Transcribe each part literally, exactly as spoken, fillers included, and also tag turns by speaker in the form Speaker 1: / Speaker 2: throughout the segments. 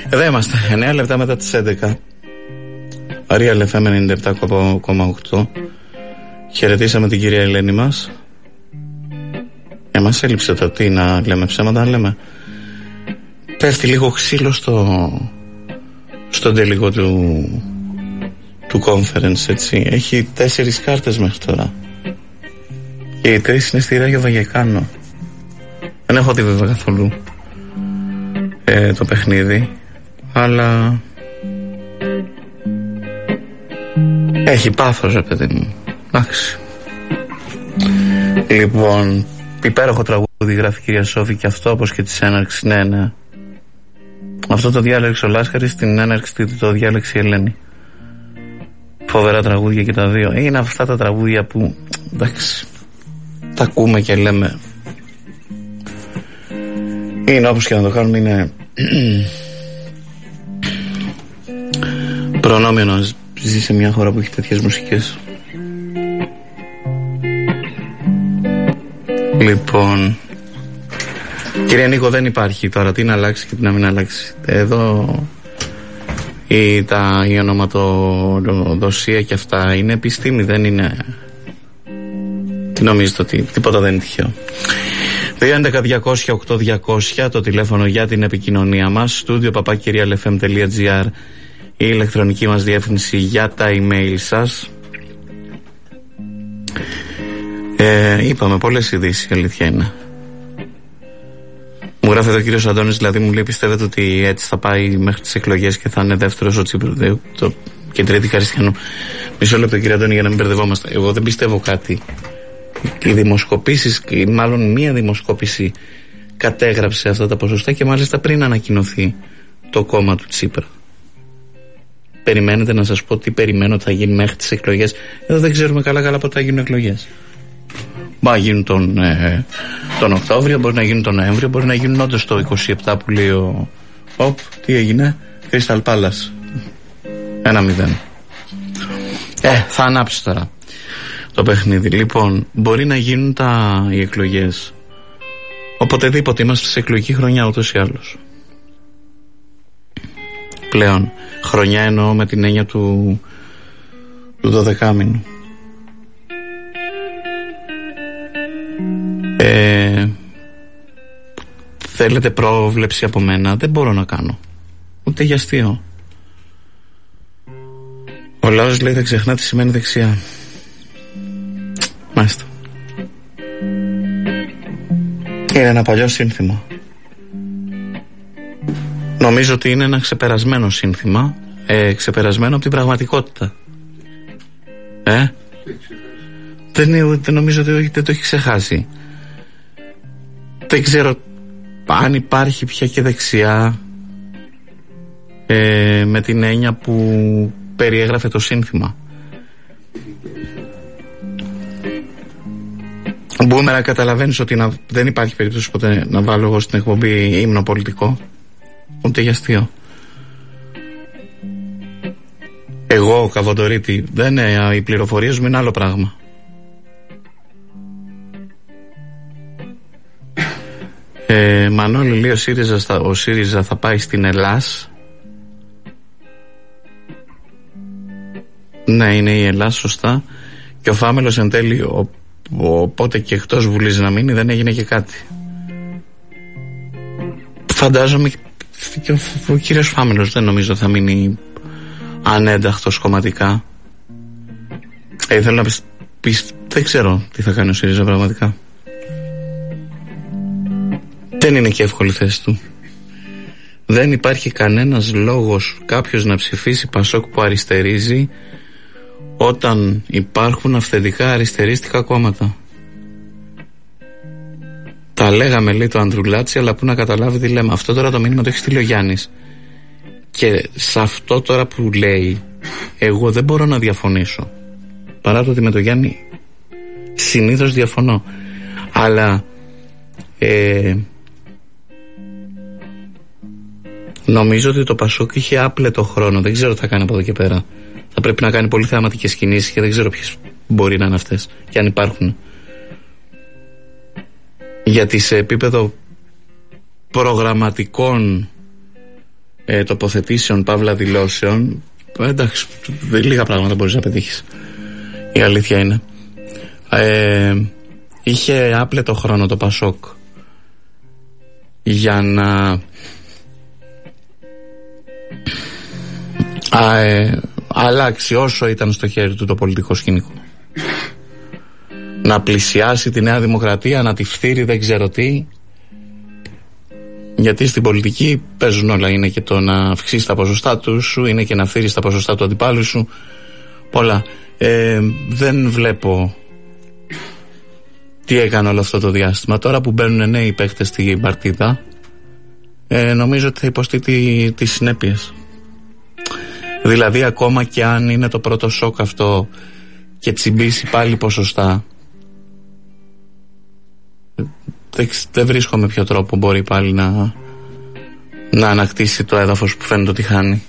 Speaker 1: Εδώ είμαστε, εννέα λεπτά μετά τις έντεκα. Real εφ εμ ενενήντα επτά κόμμα οκτώ. Χαιρετήσαμε την κυρία Ελένη μας. Ε, μας έλειψε το τι να λέμε ψέματα, να λέμε. Πέφτει λίγο ξύλο στο στον τελικό του του conference, έτσι. Έχει τέσσερις κάρτες μέχρι τώρα. Και οι τρεις είναι στη Ράγιο Βαγεκάνο. Δεν έχω δει βέβαια καθόλου ε, το παιχνίδι, αλλά έχει πάθος, ρε παιδί μου. Εντάξει. Λοιπόν, υπέροχο τραγούδι γράφει η κυρία Σόφη, και αυτό όπως και της έναρξης. Ναι, ναι. Αυτό το διάλεξε ο Λάσχαρης, την έναρξη το διάλεξε η Ελένη. Φοβερά τραγούδια και τα δύο. Είναι αυτά τα τραγούδια που, εντάξει, τα ακούμε και λέμε, είναι όπως και να το κάνουμε, είναι προνόμιο να ζει σε μια χώρα που έχει τέτοιες μουσικές. Λοιπόν, κύριε Νίκο, δεν υπάρχει τώρα τι να αλλάξει και τι να μην αλλάξει. Εδώ η, τα, η ονοματοδοσία και αυτά είναι επιστήμη, δεν είναι. Τι νομίζετε ότι τίποτα δεν είναι τυχαίο. δύο έντεκα διακόσια οκτώ διακόσια το τηλέφωνο για την επικοινωνία μας. Στούντιο παπάκι real f m τελεία g r η ηλεκτρονική μας διεύθυνση για τα email σας. Ε, είπαμε πολλές ειδήσεις, η αλήθεια είναι. Μου γράφει εδώ ο κύριος Αντώνης, δηλαδή μου λέει, πιστεύετε ότι έτσι θα πάει μέχρι τις εκλογές και θα είναι δεύτερος ο Τσίπρου και τρίτη Χαριστιανού? Μισό λεπτό κύριε Αντώνη, για να μην μπερδευόμαστε. Εγώ δεν πιστεύω κάτι. Οι δημοσκοπήσεις, μάλλον μία δημοσκόπηση κατέγραψε αυτά τα ποσοστά, και μάλιστα πριν ανακοινωθεί το κόμμα του Τσίπρα. Περιμένετε να σας πω τι περιμένω ότι θα γίνει μέχρι τις εκλογές? Εδώ δεν ξέρουμε καλά καλά πότε θα γίνουν εκλογές. Μπορεί να γίνουν τον, ε, τον Οκτώβριο, μπορεί να γίνουν τον Νοέμβριο, μπορεί να γίνουν όντως το είκοσι επτά που λέει ο... Οπ, τι έγινε? Crystal Palace ένα μηδέν. Ε, θα ανάψει τώρα το παιχνίδι. Λοιπόν, μπορεί να γίνουν τα, οι εκλογές οποτεδήποτε. Είμαστε σε εκλογική χρονιά ούτως ή άλλως. Πλέον χρονιά εννοώ με την έννοια του, του δωδεκάμηνου. Ε, θέλετε πρόβλεψη από μένα? Δεν μπορώ να κάνω, ούτε για αστείο. Ο λαός λέει δεν ξεχνά τι σημαίνει δεξιά. Μάλιστα. Είναι ένα παλιό σύνθημα. Νομίζω ότι είναι ένα ξεπερασμένο σύνθημα, ε, ξεπερασμένο από την πραγματικότητα. Ε, δεν, δεν νομίζω ότι δεν το έχει ξεχάσει. Δεν ξέρω αν υπάρχει πια και δεξιά, ε, με την έννοια που περιέγραφε το σύνθημα. Μπορούμε να καταλαβαίνεις ότι να, δεν υπάρχει περίπτωση ποτέ να βάλω εγώ στην εκπομπή ύμνο πολιτικό, ούτε για αστείο. Εγώ, Καβοντορίτη, δεν είναι, οι πληροφορίες μου είναι άλλο πράγμα. Ε, Μανώλη λέει ο ΣΥΡΙΖΑ, ο ΣΥΡΙΖΑ θα πάει στην Ελλάς. Ναι, είναι η Ελλάς, σωστά. Και ο Φάμελος εν τέλει, ο, οπότε και εκτός Βουλής να μείνει, δεν έγινε και κάτι. Φαντάζομαι και ο, ο κύριος Φάμελος δεν νομίζω θα μείνει ανένταχτος κομματικά. Ε, θέλω να πεις, πεις, δεν ξέρω τι θα κάνει ο ΣΥΡΙΖΑ πραγματικά. Δεν είναι και εύκολη θέση του. Δεν υπάρχει κανένας λόγος κάποιος να ψηφίσει Πασόκ που αριστερίζει όταν υπάρχουν αυθεντικά αριστερίστικα κόμματα. Τα λέγαμε, λέει το Ανδρουλάτσι, αλλά που να καταλάβει τι λέμε. Αυτό τώρα το μήνυμα το έχει στείλει ο Γιάννης. Και σε αυτό τώρα που λέει, εγώ δεν μπορώ να διαφωνήσω. Παρά το ότι με το Γιάννη συνήθως διαφωνώ. Αλλά ε, νομίζω ότι το Πασόκ είχε άπλετο χρόνο. Δεν ξέρω τι θα κάνει από εδώ και πέρα. Θα πρέπει να κάνει πολύ θεαματικές κινήσεις και δεν ξέρω ποιες μπορεί να είναι αυτές και αν υπάρχουν. Γιατί σε επίπεδο προγραμματικών ε, τοποθετήσεων παύλα δηλώσεων, εντάξει, λίγα πράγματα μπορείς να πετύχεις, η αλήθεια είναι. ε, είχε άπλετο χρόνο το Πασόκ για να α, ε, αλλάξει όσο ήταν στο χέρι του το πολιτικό σκηνικό, να πλησιάσει τη Νέα Δημοκρατία, να τη φθείρει δεν ξέρω τι, γιατί στην πολιτική παίζουν όλα. Είναι και το να αυξήσει τα ποσοστά του σου, είναι και να φθείρει τα ποσοστά του αντιπάλου σου, πολλά. ε, δεν βλέπω τι έκανε όλο αυτό το διάστημα. Τώρα που μπαίνουν νέοι παίκτες στην παρτίδα, ε, νομίζω ότι θα υποστεί τι, τις συνέπειες. Δηλαδή ακόμα και αν είναι το πρώτο σοκ αυτό και τσιμπήσει πάλι ποσοστά, δεν, δεν βρίσκω με ποιο τρόπο μπορεί πάλι να, να ανακτήσει το έδαφος που φαίνεται ότι χάνει.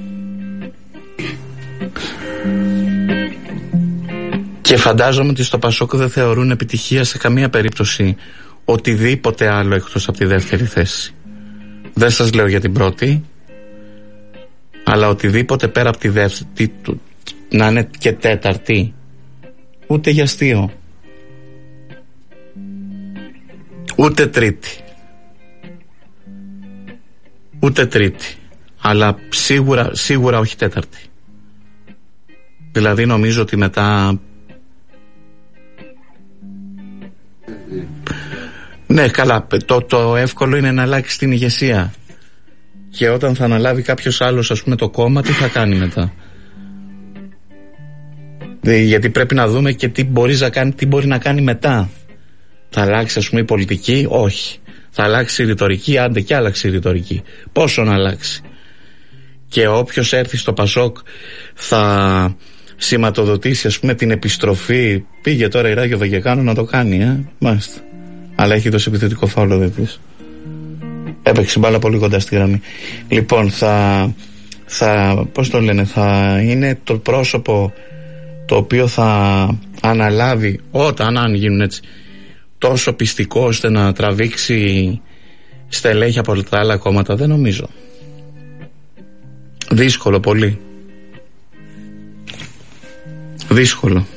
Speaker 1: Και φαντάζομαι ότι στο Πασόκ δεν θεωρούν επιτυχία σε καμία περίπτωση οτιδήποτε άλλο εκτός από τη δεύτερη θέση. Δεν σας λέω για την πρώτη, αλλά οτιδήποτε πέρα από τη δεύτερη, να είναι και τέταρτη, ούτε για αστείο, ούτε τρίτη, ούτε τρίτη, αλλά σίγουρα, σίγουρα όχι τέταρτη. Δηλαδή νομίζω ότι μετά, ναι καλά, το, το εύκολο είναι να αλλάξει την ηγεσία, και όταν θα αναλάβει κάποιος άλλος, ας πούμε, το κόμμα, τι θα κάνει μετά. Γιατί πρέπει να δούμε και τι μπορεί να κάνει, τι μπορεί να κάνει μετά. Θα αλλάξει, ας πούμε, η πολιτική? Όχι. Θα αλλάξει η ρητορική? Άντε και άλλαξε η ρητορική. Πόσο να αλλάξει? Και όποιος έρθει στο Πασόκ θα σηματοδοτήσει, ας πούμε, την επιστροφή. Πήγε τώρα η Ράγιο Βαγεκάνο να το κάνει, ε? Μάλιστα. Αλλά έχει δώσει επιθετικό φάουλο δε της. Έπαιξε μπάλα πολύ κοντά στη γραμμή. Λοιπόν, θα, θα, πώς το λένε, θα είναι το πρόσωπο το οποίο θα αναλάβει, όταν, αν γίνουν έτσι, τόσο πιστικό ώστε να τραβήξει στελέχη από τα άλλα κόμματα? Δεν νομίζω. Δύσκολο πολύ. Δύσκολο.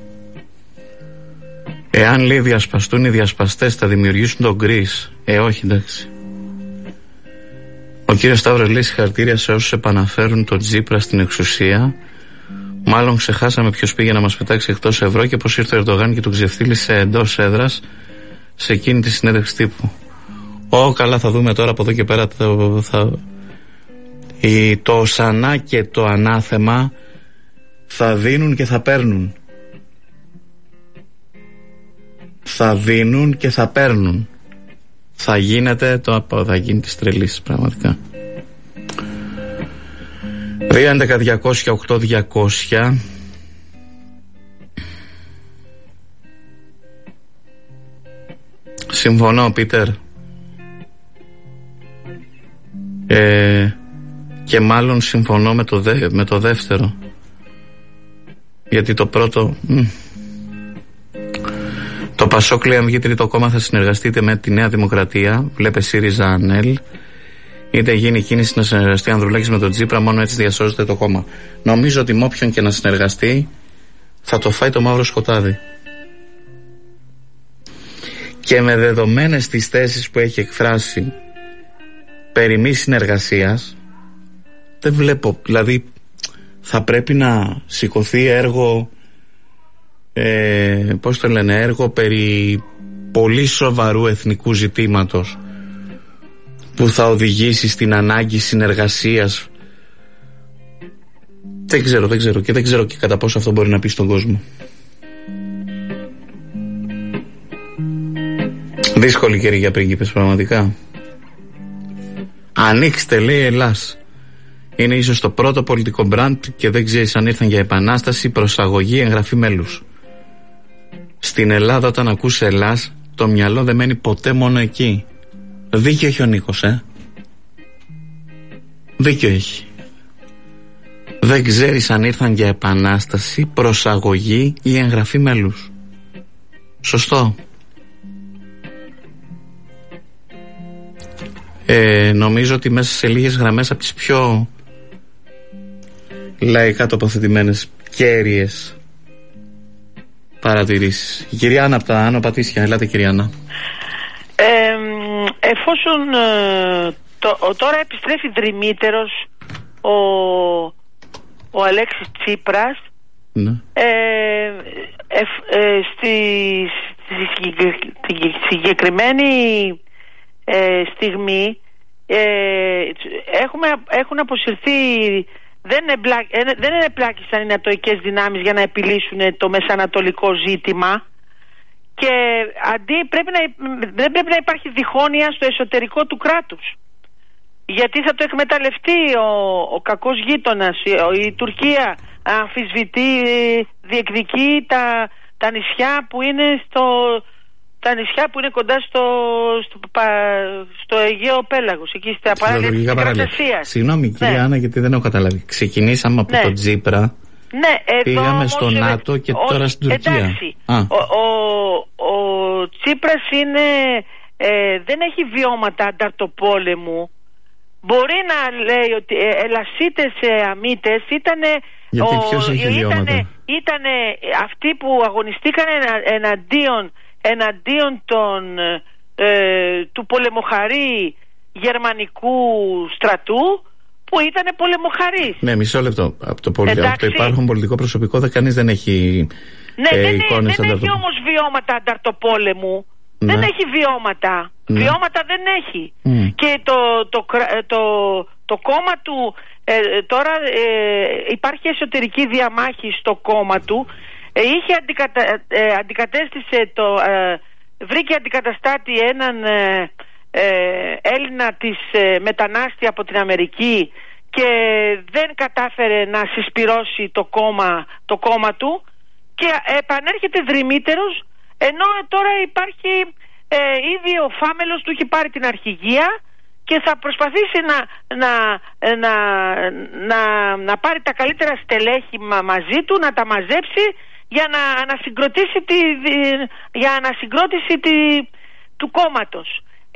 Speaker 1: Εάν, λέει, διασπαστούν οι διασπαστές, θα δημιουργήσουν τον γκρίς. Ε, όχι, εντάξει. Ο κύριος Σταύρος λέει συγχαρητήρια σε όσους επαναφέρουν τον Τσίπρα στην εξουσία. Μάλλον ξεχάσαμε ποιος πήγε να μας πετάξει εκτός ευρώ και πως ήρθε ο Ερντογάν και τον ξεφτύλισε εντός έδρας σε εκείνη τη συνέντευξη τύπου. Ω, καλά, θα δούμε τώρα από εδώ και πέρα το, θα, η, το σανά και το ανάθεμα θα δίνουν και θα παίρνουν. Θα δίνουν και θα παίρνουν. Θα γίνεται το, θα γίνει της τρελής πραγματικά. δύο έντεκα διακόσια οκτώ διακόσια. Συμφωνώ, Πίτερ. ε, Και μάλλον συμφωνώ με το, δε, με το δεύτερο, γιατί το πρώτο μ. Το Πασόκ, λέει, αν βγει τρίτο κόμμα, θα συνεργαστείτε με τη Νέα Δημοκρατία. Βλέπε ΣΥΡΙΖΑ ΑΝΕΛ. Είτε γίνει κίνηση να συνεργαστεί Ανδρουλάκης με τον Τσίπρα, μόνο έτσι διασώζεται το κόμμα. Νομίζω ότι με όποιον και να συνεργαστεί θα το φάει το μαύρο σκοτάδι. Και με δεδομένες τις θέσεις που έχει εκφράσει περί μη συνεργασίας, δεν βλέπω, δηλαδή θα πρέπει να σηκωθεί έργο, ε, πώς το λένε, έργο περί πολύ σοβαρού εθνικού ζητήματος που θα οδηγήσει στην ανάγκη συνεργασίας. Δεν ξέρω, δεν ξέρω και δεν ξέρω και κατά πόσο αυτό μπορεί να πει στον κόσμο. Δύσκολη καιρή για πρίγκιπες πραγματικά. Ανοίξτε, λέει, Ελλάς. Είναι ίσως το πρώτο πολιτικό μπραντ και δεν ξέρεις αν ήρθαν για επανάσταση, προσαγωγή, εγγραφή μέλους. Στην Ελλάδα, όταν ακούς Ελλάς, το μυαλό δεν μένει ποτέ μόνο εκεί. Δίκιο έχει ο Νίκος, ε. Δίκιο έχει. Δεν ξέρεις αν ήρθαν για επανάσταση, προσαγωγή ή εγγραφή μέλους. Σωστό. Ε, νομίζω ότι μέσα σε λίγες γραμμές από τις πιο λαϊκά τοποθετημένες κέρυες παρατηρήσεις. Η κυρία Άννα από τα Άνω Πατήσια. Ελάτε, κυρία Άννα.
Speaker 2: Ε, εφόσον ε, το, τώρα επιστρέφει δρυμύτερος ο, ο Αλέξης Τσίπρας, ναι. ε, ε, ε, στη, στη συγκεκριμένη ε, στιγμή ε, έχουμε, έχουν αποσυρθεί, δεν, εμπλά, δεν επλάκησαν οι νατοικές δυνάμεις για να επιλύσουν το μεσανατολικό ζήτημα. Και αντί πρέπει να, δεν πρέπει να υπάρχει διχόνοια στο εσωτερικό του κράτους. Γιατί θα το εκμεταλλευτεί ο, ο κακός γείτονας. Η, η Τουρκία αμφισβητεί, διεκδικεί τα, τα νησιά που είναι στο, τα νησιά που είναι κοντά στο, στο, στο Αιγαίο Πέλαγος, εκεί στα παράλια της Κρατασίας.
Speaker 1: Συγγνώμη, κυρία ναι. Άννα, γιατί δεν έχω καταλάβει. Ξεκινήσαμε από ναι. τον Τσίπρα.
Speaker 2: Ναι, εδώ
Speaker 1: πήγαμε
Speaker 2: όμως,
Speaker 1: στο ΝΑΤΟ και όχι, τώρα στην Τουρκία.
Speaker 2: Εντάξει, ο, ο, ο Τσίπρας είναι, ε, δεν έχει βιώματα ανταρτοπόλεμου. Μπορεί να λέει ότι ε, ελασίτες ε, αμύτες ήτανε,
Speaker 1: γιατί ο, ποιος έχει βιώματα?
Speaker 2: Ήτανε, ήτανε αυτοί που αγωνιστήκαν εναντίον, εναντίον των, ε, του πολεμοχαρή γερμανικού στρατού, που ήταν πολεμοχαρής.
Speaker 1: Ναι, μισό λεπτό. Από το, πολι... από το υπάρχον πολιτικό προσωπικό δεν, κανείς δεν έχει
Speaker 2: ναι,
Speaker 1: ε,
Speaker 2: δεν,
Speaker 1: εικόνες
Speaker 2: δεν έχει όμως βιώματα ανταρτοπόλεμου. Ναι. Δεν έχει βιώματα. Ναι. Βιώματα δεν έχει. Mm. Και το, το, το, το, το κόμμα του ε, τώρα ε, υπάρχει εσωτερική διαμάχη στο κόμμα του. Ε, είχε αντικατα, ε, αντικατέστησε το, ε, βρήκε αντικαταστάτη έναν ε, Ε, Έλληνα της ε, μετανάστη από την Αμερική και δεν κατάφερε να συσπυρώσει το κόμμα, το κόμμα του και επανέρχεται δρυμύτερος, ενώ τώρα υπάρχει ε, ήδη ο Φάμελος του έχει πάρει την αρχηγία και θα προσπαθήσει να, να, να, να, να πάρει τα καλύτερα στελέχη μαζί του, να τα μαζέψει για να ανασυγκροτήσει τη, για ανασυγκρότηση τη, του κόμματος.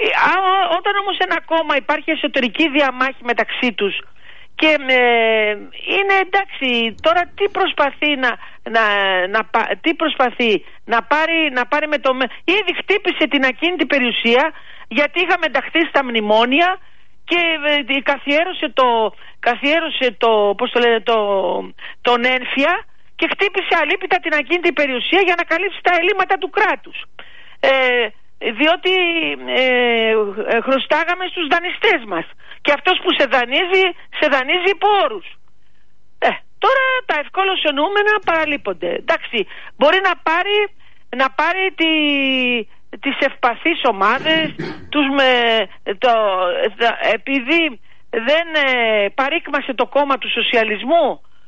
Speaker 2: Όταν όμως ένα κόμμα υπάρχει εσωτερική διαμάχη μεταξύ τους και ε, είναι εντάξει, τώρα τι προσπαθεί να, να, να, τι προσπαθεί να πάρει, να πάρει με το... Ήδη χτύπησε την ακίνητη περιουσία, γιατί είχαμε ενταχθεί στα μνημόνια και ε, καθιέρωσε το, καθιέρωσε το, πώς το λένε, το, τον ένφια και χτύπησε αλίπητα την ακίνητη περιουσία για να καλύψει τα ελλείμματα του κράτους. Ε, διότι ε, ε, χρωστάγαμε στους δανειστές μας και αυτός που σε δανείζει, σε δανείζει υπό όρους. Ε, τώρα τα ευκολοσιονούμενα παραλείπονται. Εντάξει, μπορεί να πάρει, να πάρει τη, τις ευπαθείς ομάδες τους με, το, το, επειδή δεν ε, παρήκμασε το κόμμα του σοσιαλισμού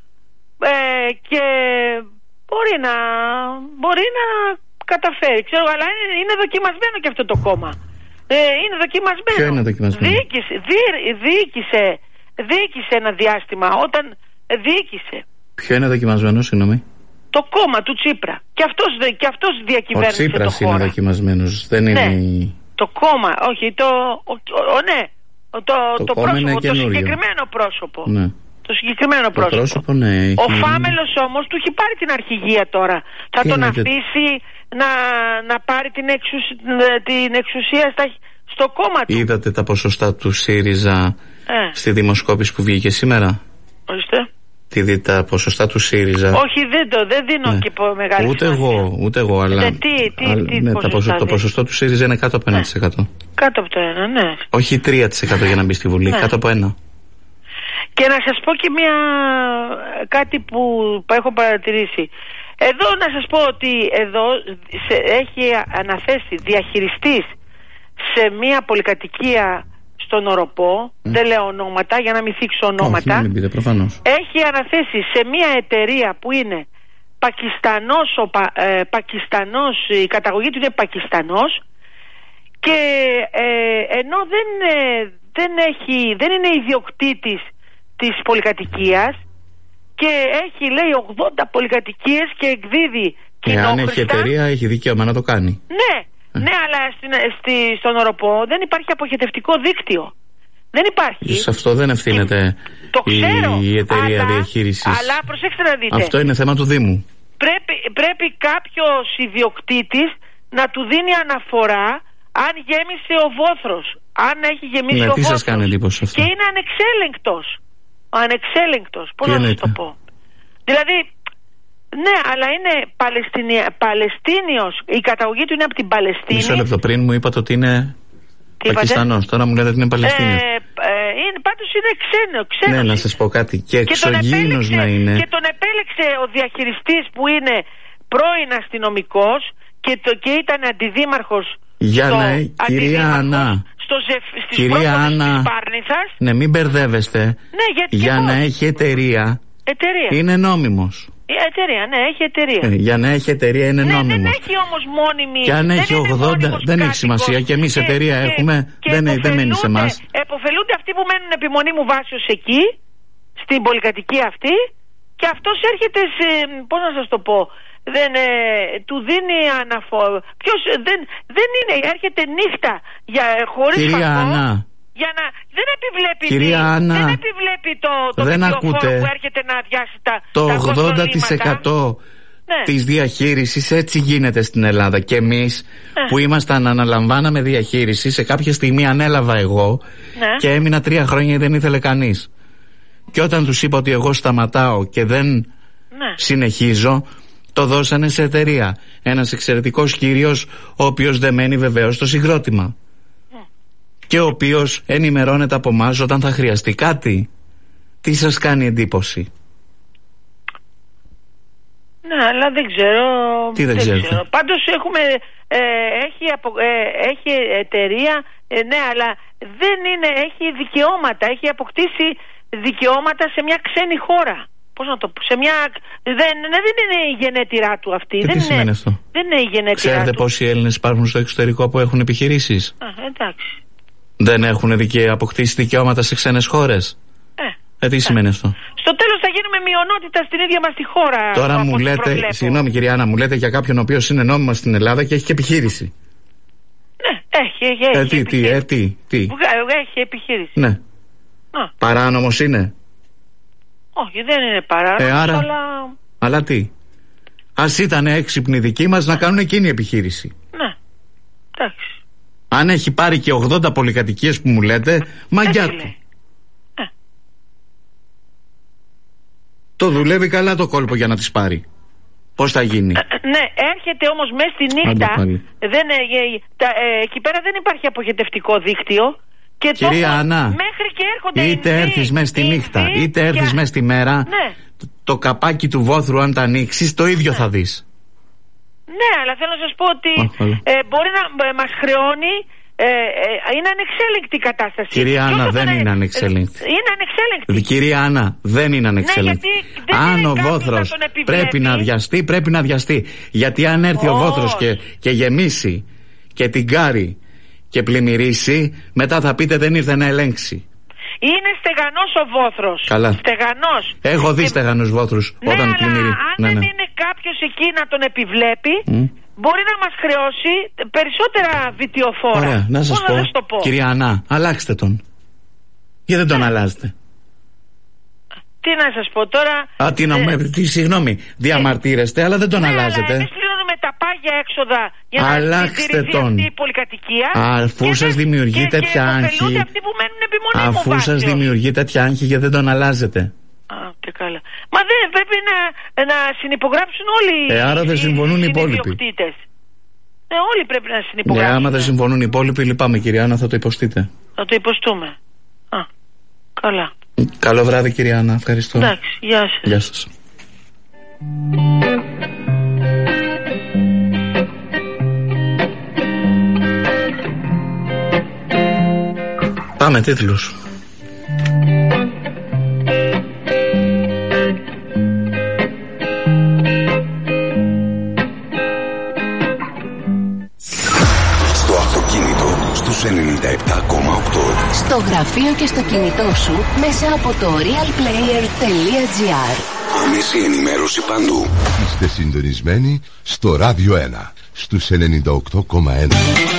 Speaker 2: ε, και μπορεί να, μπορεί να καταφέρει, ξέρω, αλλά είναι, είναι δοκιμασμένο και αυτό το κόμμα. Ε, είναι δοκιμασμένο.
Speaker 1: Ποιο είναι δοκιμασμένο?
Speaker 2: Διοίκησε, δι, διοίκησε, διοίκησε ένα διάστημα όταν διοίκησε.
Speaker 1: Ποιο είναι δοκιμασμένο, συγγνώμη?
Speaker 2: Το κόμμα του Τσίπρα. Και αυτός, και αυτός διακυβέρνησε το χώρα.
Speaker 1: Ο Τσίπρας είναι δοκιμασμένος, δεν είναι...
Speaker 2: Ναι, το κόμμα, όχι, το, ο, ο, ναι, το, το,
Speaker 1: το,
Speaker 2: το πρόσωπο, το συγκεκριμένο πρόσωπο.
Speaker 1: Ναι.
Speaker 2: Το συγκεκριμένο το πρόσωπο. πρόσωπο ναι, έχει... Ο Φάμελος όμως του έχει πάρει την αρχηγία τώρα. Θα Τι τον είναι... αφήσει να, να πάρει την, εξουσ... την εξουσία στα... στο κόμμα του.
Speaker 1: Είδατε τα ποσοστά του ΣΥΡΙΖΑ ε. στη δημοσκόπηση που βγήκε σήμερα?
Speaker 2: Ορίστε.
Speaker 1: Τι δείτε τα ποσοστά του ΣΥΡΙΖΑ?
Speaker 2: Όχι, δεν το, δεν δίνω ναι. και μεγάλη
Speaker 1: ούτε
Speaker 2: σημασία.
Speaker 1: εγώ, ούτε εγώ, αλλά...
Speaker 2: Ε, τι, τι,
Speaker 1: α,
Speaker 2: τι
Speaker 1: ναι, ποσοστά, το ποσοστό του ΣΥΡΙΖΑ είναι κάτω από ένα τοις εκατό.
Speaker 2: Ναι. Κάτω από το ένα, ναι.
Speaker 1: Όχι τρία τοις εκατό για να μπει στη Βουλή, ναι. Κάτω από ένα.
Speaker 2: Και να σας πω και μια κάτι που, που έχω παρατηρήσει. Εδώ να σας πω ότι εδώ σε, έχει αναθέσει διαχειριστής σε μια πολυκατοικία στον Οροπό, mm. δεν λέω ονόματα για να μην θίξω ονόματα.
Speaker 1: Όχι, μην πείτε, προφανώς.
Speaker 2: Έχει αναθέσει σε μια εταιρεία που είναι Πακιστανός, ο, ε, Πακιστανός, η καταγωγή του είναι Πακιστανός και ε, ενώ δεν, ε, δεν, έχει, δεν είναι ιδιοκτήτης της πολυκατοικίας και έχει λέει ογδόντα πολυκατοικίες και εκδίδει κοινόχρηστα.
Speaker 1: Εάν έχει εταιρεία έχει δικαίωμα να το κάνει.
Speaker 2: Ναι, Ε. Ναι, αλλά στην, στη, στον οροπό δεν υπάρχει αποχετευτικό δίκτυο. Δεν υπάρχει.
Speaker 1: Σε αυτό δεν ευθύνεται
Speaker 2: το ξέρω,
Speaker 1: η, η εταιρεία
Speaker 2: αλλά,
Speaker 1: διαχείρισης.
Speaker 2: Αλλά προσέξτε να δείτε.
Speaker 1: Αυτό είναι θέμα του Δήμου.
Speaker 2: Πρέπει, πρέπει κάποιος ιδιοκτήτης να του δίνει αναφορά αν γέμισε ο βόθρος. Αν έχει γεμίσει
Speaker 1: ναι,
Speaker 2: ο βόθρος.
Speaker 1: Τι σας κάνει εντύπωση αυτό?
Speaker 2: Και είναι ανεξέλεγκτος. Ανεξέλεγκτος. Πώς να σας το πω. Δηλαδή, ναι, αλλά είναι Παλαιστινια... Παλαιστίνιος. Η καταγωγή του είναι από την Παλαιστίνη.
Speaker 1: Μισό λεπτό, πριν μου είπατε ότι είναι Πακιστανός. Τώρα μου λέτε ότι είναι Παλαιστίνιος. Ε,
Speaker 2: ε, είναι, πάντως είναι ξένο, ξένος.
Speaker 1: Ναι, να σας πω κάτι. Και εξωγήινος να είναι.
Speaker 2: Και τον επέλεξε ο διαχειριστής που είναι πρώην αστυνομικός και, το, και ήταν αντιδήμαρχος.
Speaker 1: Για
Speaker 2: στο,
Speaker 1: να, κυρία Ανά.
Speaker 2: Στο ζεφ, στις
Speaker 1: κυρία Ανά.
Speaker 2: Ναι,
Speaker 1: μην μπερδεύεστε.
Speaker 2: Ναι, γιατί
Speaker 1: για
Speaker 2: πώς?
Speaker 1: να έχει εταιρεία.
Speaker 2: Εταιρεία.
Speaker 1: Είναι νόμιμος.
Speaker 2: Η εταιρεία, ναι, έχει εταιρεία.
Speaker 1: Ε, για να έχει εταιρεία είναι
Speaker 2: ναι,
Speaker 1: νόμιμος.
Speaker 2: Δεν έχει όμως μόνιμη.
Speaker 1: Και αν έχει ογδόντα, δεν έχει σημασία. Και εμείς εταιρεία και, έχουμε, και δεν, δεν μένει σε εμάς.
Speaker 2: Εποφελούνται αυτοί που μένουν επιμονή μου βάσεως εκεί, στην πολυκατοικία αυτή, και αυτός έρχεται σε. Πώς να σας το πω. Δεν, ε, του δίνει αναφορά. Ποιος δεν, δεν είναι, έρχεται νύχτα για, χωρίς
Speaker 1: Κυρία
Speaker 2: φαγό.
Speaker 1: Ανά.
Speaker 2: Για να, δεν επιβλέπει,
Speaker 1: Κυρία
Speaker 2: τι,
Speaker 1: Άννα,
Speaker 2: δεν επιβλέπει το, το
Speaker 1: δεν
Speaker 2: ακούτε, που έρχεται να αδειάσει τα,
Speaker 1: το
Speaker 2: τα
Speaker 1: ογδόντα τοις εκατό ναι. της διαχείρισης έτσι γίνεται στην Ελλάδα. Και εμείς ναι. που ήμασταν, αναλαμβάναμε διαχείριση. Σε κάποια στιγμή ανέλαβα εγώ ναι. και έμεινα τρία χρόνια, δεν ήθελε κανείς. Και όταν τους είπα ότι εγώ σταματάω και δεν ναι. συνεχίζω, το δώσανε σε εταιρεία. Ένας εξαιρετικός κύριος, ο οποίος δεν μένει βεβαίως στο συγκρότημα. Και ο οποίος ενημερώνεται από εμάς όταν θα χρειαστεί κάτι. Τι σας κάνει εντύπωση?
Speaker 2: Ναι, αλλά δεν ξέρω.
Speaker 1: Τι δεν, δεν ξέρω.
Speaker 2: Πάντως έχουμε, ε, έχει, απο, ε, έχει εταιρεία, ε, ναι, αλλά δεν είναι, έχει δικαιώματα. Έχει αποκτήσει δικαιώματα σε μια ξένη χώρα. Πώς να το πω, σε μια. Δεν, δεν είναι η γενέτειρά του αυτή.
Speaker 1: Και
Speaker 2: δεν
Speaker 1: τι
Speaker 2: είναι,
Speaker 1: σημαίνει αυτό?
Speaker 2: Δεν είναι η γενέτειρά
Speaker 1: Ξέρετε
Speaker 2: του.
Speaker 1: πόσοι Έλληνες υπάρχουν στο εξωτερικό που έχουν επιχειρήσεις?
Speaker 2: Α, εντάξει.
Speaker 1: Δεν έχουν δικαι... αποκτήσει δικαιώματα σε ξένες χώρες. Ε, ε τι ε. σημαίνει αυτό?
Speaker 2: Στο τέλος θα γίνουμε μειονότητα στην ίδια μας τη χώρα.
Speaker 1: Τώρα μου λέτε, συγγνώμη κυρία Άννα, μου λέτε για κάποιον ο οποίος είναι νόμιμα στην Ελλάδα και έχει και επιχείρηση.
Speaker 2: Ναι, έχει, έχει, έχει
Speaker 1: ε, τι,
Speaker 2: επιχείρηση.
Speaker 1: Τι, ε, τι, τι.
Speaker 2: Έχει επιχείρηση.
Speaker 1: Ναι.
Speaker 2: Α.
Speaker 1: Παράνομος είναι?
Speaker 2: Όχι, δεν είναι παράνομος,
Speaker 1: ε, άρα...
Speaker 2: αλλά...
Speaker 1: Αλλά τι? Ας ήταν έξυπνοι δικοί μας να κάνουν εκείνη επιχείρηση.
Speaker 2: Ναι, εντάξει.
Speaker 1: Αν έχει πάρει και ογδόντα πολυκατοικίες που μου λέτε, μαγκιά του. Ε. Το δουλεύει καλά το κόλπο για να τις πάρει. Πώς θα γίνει?
Speaker 2: Ε, ναι, έρχεται όμως μέσα στη νύχτα. Δεν, ε, τα, ε, εκεί πέρα δεν υπάρχει αποχετευτικό δίκτυο. Και
Speaker 1: κυρία
Speaker 2: το,
Speaker 1: Ανά,
Speaker 2: μέχρι και έρχονται
Speaker 1: είτε έρθεις μέσα στη νύχτα, είτε έρθεις και... μέσα στη μέρα, ναι. το, το καπάκι του βόθρου αν τα ανοίξεις, το ίδιο ναι. θα δεις.
Speaker 2: Ναι, αλλά θέλω να σας πω ότι ε, μπορεί να ε, μας χρεώνει. Ε, ε, είναι ανεξέλεγκτη η κατάσταση.
Speaker 1: Κυρία Άννα, δεν είναι ανεξέλεγκτη.
Speaker 2: Είναι ανεξέλεγκτη.
Speaker 1: Κυρία Άννα, δεν είναι ανεξέλεγκτη.
Speaker 2: Ναι,
Speaker 1: αν ο βόθρος πρέπει να αδειαστεί, πρέπει να αδειαστεί. Γιατί αν έρθει oh. ο βόθρος και, και γεμίσει και την κάρει και πλημμυρίσει, μετά θα πείτε δεν ήρθε να ελέγξει.
Speaker 2: Είναι στεγανός ο βόθρος.
Speaker 1: Καλά.
Speaker 2: Στεγανός.
Speaker 1: Έχω δει και... στεγανούς βόθρους
Speaker 2: ναι,
Speaker 1: όταν πλημμυρεί.
Speaker 2: Αν
Speaker 1: ναι,
Speaker 2: δεν
Speaker 1: ναι.
Speaker 2: είναι κάποιος εκεί να τον επιβλέπει, mm. μπορεί να μας χρεώσει περισσότερα βιτιοφόρα.
Speaker 1: Ωραία, να σας πω,
Speaker 2: να το πω.
Speaker 1: Κυρία Ανά, αλλάξτε τον. Γιατί δεν τον ναι. αλλάζετε?
Speaker 2: Τι να σας πω τώρα.
Speaker 1: Α, τι, ε... τι, συγγνώμη, διαμαρτύρεστε, αλλά δεν τον
Speaker 2: ναι,
Speaker 1: αλλάζετε.
Speaker 2: Αλλά εμείς πληρώνουμε τα πάγια έξοδα για να
Speaker 1: αλλάξτε τον.
Speaker 2: Αυτή η πολυκατοικία.
Speaker 1: Αφού σας δημιουργεί τέτοια άγχη.
Speaker 2: Αυτοί που μένουν επιμονή
Speaker 1: αφού
Speaker 2: μου
Speaker 1: σας δημιουργεί τέτοια άγχη, γιατί δεν τον αλλάζετε.
Speaker 2: Α, και καλά. Μα δεν πρέπει να, να συνυπογράψουν όλοι.
Speaker 1: Ε, άρα δεν συμφωνούν οι υπόλοιποι.
Speaker 2: Ε, όλοι πρέπει να συνυπογράψουν.
Speaker 1: Ναι, άμα δεν συμφωνούν οι υπόλοιποι, λυπάμαι κυρία Άννα, θα το υποστείτε.
Speaker 2: Θα το υποστούμε. Α, καλά.
Speaker 1: Καλό βράδυ κυρία Άννα, ευχαριστώ.
Speaker 2: Εντάξει, γεια σας.
Speaker 1: Γεια σας. Πάμε τίτλους.
Speaker 3: Στο αυτοκίνητο στους ενενήντα επτά κόμμα οκτώ. στο γραφείο και στο κινητό σου μέσα από το realplayer.gr.
Speaker 4: Άμεση ενημέρωση παντού.
Speaker 5: Είστε συντονισμένοι στο Ράδιο ένα, στους ενενήντα οκτώ κόμμα ένα.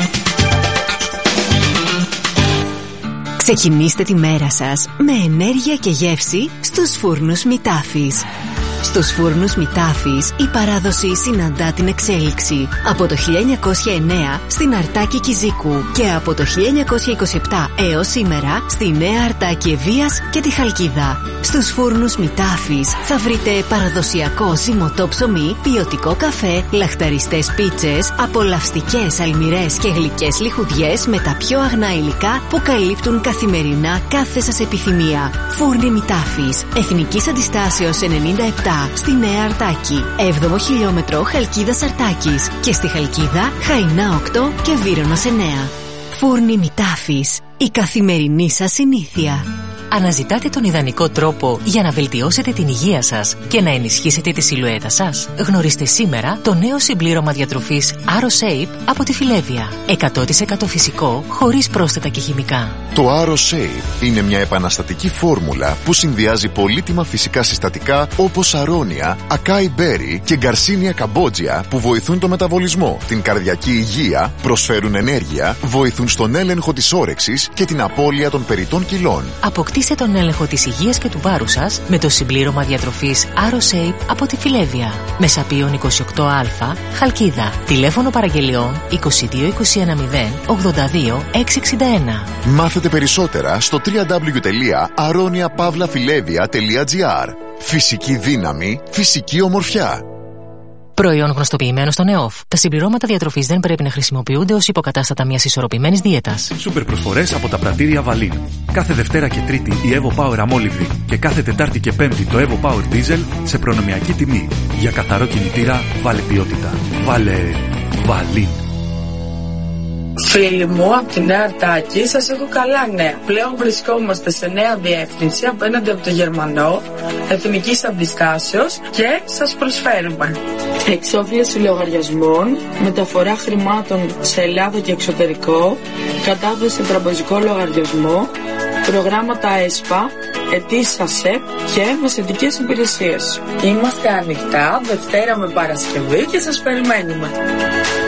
Speaker 3: Ξεκινήστε τη μέρα σας με ενέργεια και γεύση στους φούρνους Μητάφης. Στους φούρνους Μητάφης η παράδοση συναντά την εξέλιξη. Από το χίλια εννιακόσια εννέα στην Αρτάκη Κιζίκου και από το χίλια εννιακόσια είκοσι επτά έως σήμερα στη Νέα Αρτάκη Ευβοίας και τη Χαλκίδα. Στους φούρνους Μητάφης θα βρείτε παραδοσιακό ζυμωτό ψωμί, ποιοτικό καφέ, λαχταριστές πίτσες, απολαυστικές αλμυρές και γλυκές λιχουδιές με τα πιο αγνά υλικά που καλύπτουν καθημερινά κάθε σας επιθυμία. Φούρνοι Μητάφης, Εθνικής Αντιστάσεως ενενήντα επτά στη Νέα Αρτάκη, έβδομο χιλιόμετρο Χαλκίδας Αρτάκης και στη Χαλκίδα Χαϊνά οκτώ και Βύρονος εννέα. Φούρνοι Μητάφης, η καθημερινή σας συνήθεια.
Speaker 6: Αναζητάτε τον ιδανικό τρόπο για να βελτιώσετε την υγεία σας και να ενισχύσετε τη σιλουέτα σας? Γνωρίστε σήμερα το νέο συμπλήρωμα διατροφής AroShape από τη Φιλέβια. εκατό τοις εκατό φυσικό, χωρίς πρόσθετα και χημικά.
Speaker 7: Το AroShape είναι μια επαναστατική φόρμουλα που συνδυάζει πολύτιμα φυσικά συστατικά όπως αρώνια, ακάι μπέρι και γκαρσίνια καμπότζια που βοηθούν το μεταβολισμό, την καρδιακή υγεία, προσφέρουν ενέργεια, βοηθούν στον έλεγχο της όρεξης και την απώλεια των περιττών κιλών.
Speaker 6: Αποκτήστε τον έλεγχο της υγείας και του βάρους σας με το συμπλήρωμα διατροφής AroShape από τη Φιλέβια. Μεσαπίων είκοσι οκτώ α, Χαλκίδα. Τηλέφωνο παραγγελιών είκοσι δύο είκοσι ένα μηδέν ογδόντα δύο εξακόσια εξήντα ένα.
Speaker 7: Μάθετε περισσότερα στο double-u double-u double-u τελεία aronia pavla filevia τελεία gr. Φυσική δύναμη, φυσική ομορφιά.
Speaker 6: Προϊόν γνωστοποιημένο στον ΕΟΦ. Τα συμπληρώματα διατροφής δεν πρέπει να χρησιμοποιούνται ως υποκατάστατα μιας ισορροπημένης δίαιτας.
Speaker 8: Σούπερ προσφορές από τα πρατήρια Βαλίν. Κάθε Δευτέρα και Τρίτη η Evo Power αμόλυβδη και κάθε Τετάρτη και Πέμπτη το Evo Power Diesel σε προνομιακή τιμή. Για καθαρό κινητήρα βάλε ποιότητα. Βάλε Βαλίν.
Speaker 9: Φίλοι μου, από τη Νέα Αρτάκη σας έχω καλά νέα. Πλέον βρισκόμαστε σε νέα διεύθυνση απέναντι από το Γερμανό, Εθνικής Αντιστάσεως και σας προσφέρουμε εξόφληση λογαριασμών, μεταφορά χρημάτων σε Ελλάδα και εξωτερικό, κατάθεση σε τραπεζικό λογαριασμό, προγράμματα ΕΣΠΑ, αιτήσεις ΑΣΕΠ και μεσαιτικές υπηρεσίες. Είμαστε ανοιχτά Δευτέρα με Παρασκευή και σας περιμένουμε.